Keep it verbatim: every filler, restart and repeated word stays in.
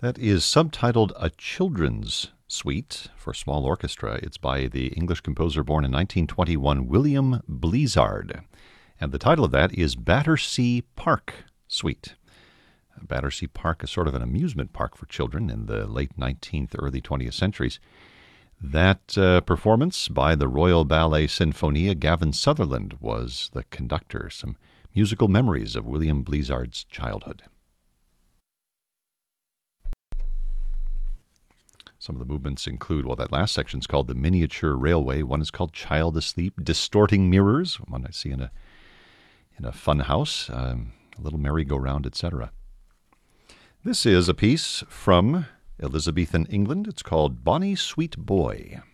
That is subtitled A Children's Suite for Small Orchestra. It's by the English composer born in nineteen twenty-one, William Blizzard. And the title of that is Battersea Park Suite. Battersea Park is sort of an amusement park for children in the late nineteenth, early twentieth centuries. That uh, performance by the Royal Ballet Sinfonia, Gavin Sutherland was the conductor. Some musical memories of William Blizzard's childhood. Some of the movements include, well, that last section is called the Miniature Railway. One is called Child Asleep, Distorting Mirrors, one I see in a in a fun house, um, a little merry-go-round, et cetera. This is a piece from Elizabethan England. It's called Bonnie Sweet Boy.